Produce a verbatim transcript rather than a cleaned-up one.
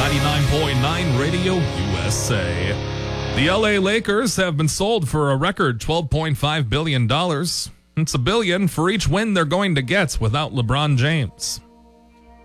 ninety-nine point nine Radio U S A. The L A Lakers have been sold for a record twelve point five billion dollars. It's a billion for each win they're going to get without LeBron James.